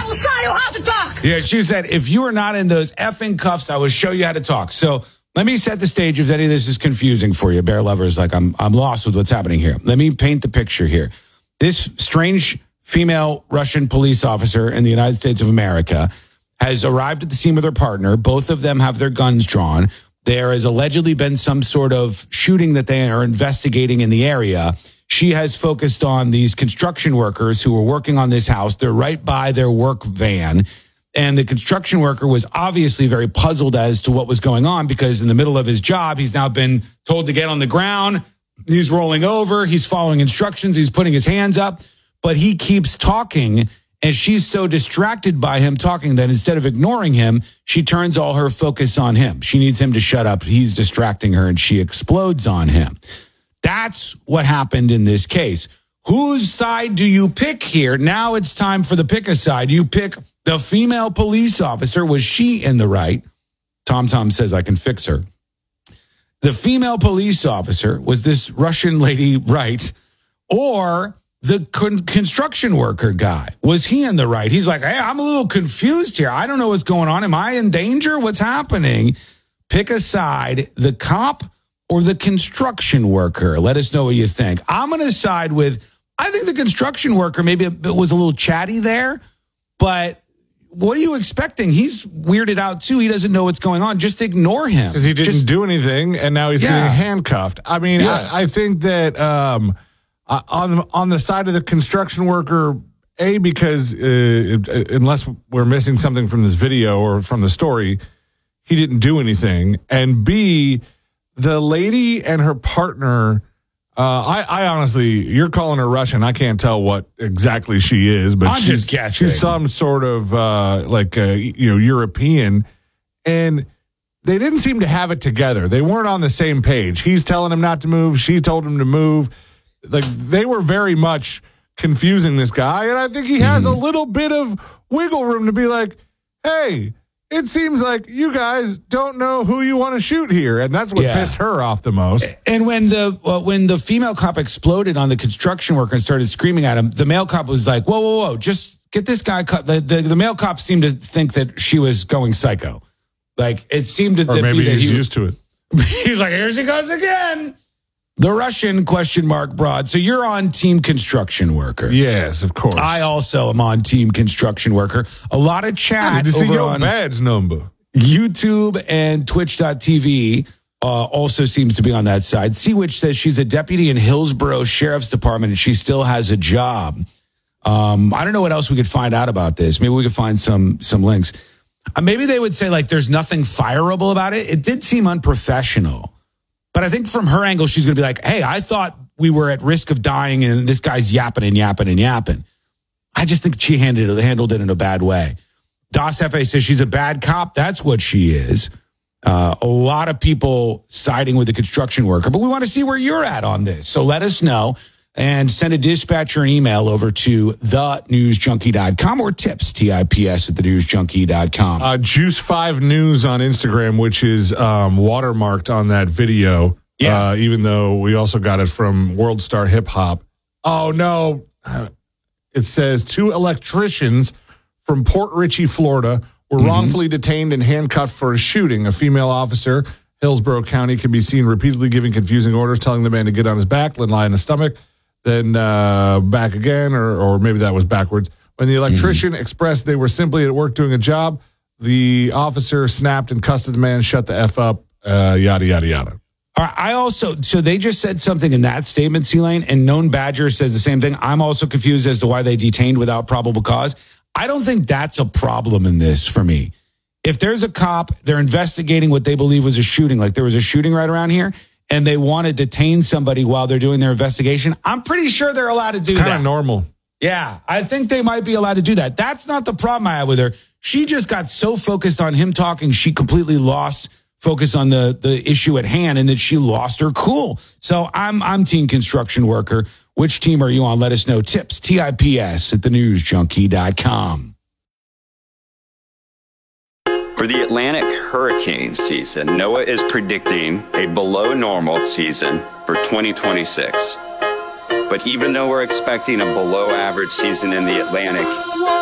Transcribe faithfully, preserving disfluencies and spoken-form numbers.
will show you how to talk. Yeah, she said, if you are not in those effing cuffs, I will show you how to talk. So let me set the stage if any of this is confusing for you. Bear lovers, like I'm I'm lost with what's happening here. Let me paint the picture here. This strange female Russian police officer in the United States of America has arrived at the scene with her partner. Both of them have their guns drawn. There has allegedly been some sort of shooting that they are investigating in the area. She has focused on these construction workers who are working on this house. They're right by their work van. And the construction worker was obviously very puzzled as to what was going on because in the middle of his job, he's now been told to get on the ground. He's rolling over. He's following instructions. He's putting his hands up. But he keeps talking, and she's so distracted by him talking that instead of ignoring him, she turns all her focus on him. She needs him to shut up. He's distracting her, and she explodes on him. That's what happened in this case. Whose side do you pick here? Now it's time for the pick a side. You pick the female police officer. Was she in the right? Tom Tom says I can fix her. The female police officer, was this Russian lady right? Or the con- construction worker guy, was he in the right? He's like, hey, I'm a little confused here. I don't know what's going on. Am I in danger? What's happening? Pick a side, the cop or the construction worker. Let us know what you think. I'm going to side with, I think the construction worker maybe it was a little chatty there, but what are you expecting? He's weirded out too. He doesn't know what's going on. Just ignore him. Because he didn't Just, do anything, and now he's Yeah. getting handcuffed. I mean, Yeah. I, I think that um, uh, on on the side of the construction worker, A, because uh, unless we're missing something from this video or from the story, he didn't do anything. And B, the lady and her partner, uh, I, I honestly, you're calling her Russian. I can't tell what exactly she is, but I'm she's, just guessing. she's some sort of uh, like uh, you know European, and they didn't seem to have it together. They weren't on the same page. He's telling him not to move. She told him to move. Like they were very much confusing this guy, and I think he has mm. a little bit of wiggle room to be like, hey, it seems like you guys don't know who you want to shoot here, and that's what Yeah. pissed her off the most. And when the uh, when the female cop exploded on the construction worker and started screaming at him, the male cop was like, whoa, whoa, whoa, just get this guy cut. The, the, the male cop seemed to think that she was going psycho. Like, it seemed to Or be maybe that he's he, used to it. he's like, here she goes again. The Russian question mark broad. So you're on team construction worker. Yes, of course. I also am on team construction worker. A lot of chat I need to see over your on badge number. YouTube and Twitch dot T V uh, also seems to be on that side. Seawitch says she's a deputy in Hillsborough Sheriff's Department and she still has a job. Um, I don't know what else we could find out about this. Maybe we could find some some links. Uh, maybe they would say like there's nothing fireable about it. It did seem unprofessional. But I think from her angle, she's going to be like, hey, I thought we were at risk of dying and this guy's yapping and yapping and yapping. I just think she handled it, handled it in a bad way. Das F A says she's a bad cop. That's what she is. Uh, a lot of people siding with the construction worker, but we want to see where you're at on this. So let us know and send a dispatch or an email over to the news junkie dot com or tips, T I P S at the news junkie dot com. Uh, Juice five News on Instagram, which is um, watermarked on that video, Yeah. uh, even though we also got it from World Star Hip Hop. Oh, no. It says two electricians from Port Richey, Florida, were mm-hmm. wrongfully detained and handcuffed for a shooting. A female officer, Hillsborough County, can be seen repeatedly giving confusing orders, telling the man to get on his back, then lie on his stomach, then uh, back again, or or maybe that was backwards. When the electrician mm-hmm. expressed they were simply at work doing a job, the officer snapped and cussed the man, shut the F up, uh, yada, yada, yada. All right, I also, so they just said something in that statement, C-Lane, and Known Badger says the same thing. I'm also confused as to why they detained without probable cause. I don't think that's a problem in this for me. If there's a cop, they're investigating what they believe was a shooting, like there was a shooting right around here, and they want to detain somebody while they're doing their investigation, I'm pretty sure they're allowed to do it's that. Kind of normal. Yeah, I think they might be allowed to do that. That's not the problem I have with her. She just got so focused on him talking, she completely lost focus on the, the issue at hand, and that she lost her cool. So I'm I'm team construction worker. Which team are you on? Let us know. Tips, T I P S at the news junkie dot com. For the Atlantic hurricane season, NOAA is predicting a below normal season for twenty twenty-six. But even though we're expecting a below average season in the Atlantic,